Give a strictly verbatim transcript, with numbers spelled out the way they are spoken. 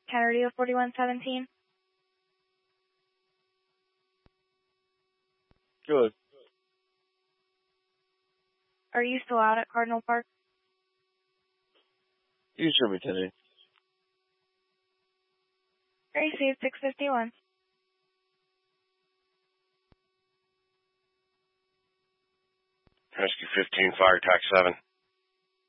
Kennedy of forty-one seventeen. Good. Are you still out at Cardinal Park? You should be today. Received six fifty-one. Rescue fifteen, fire tax seven.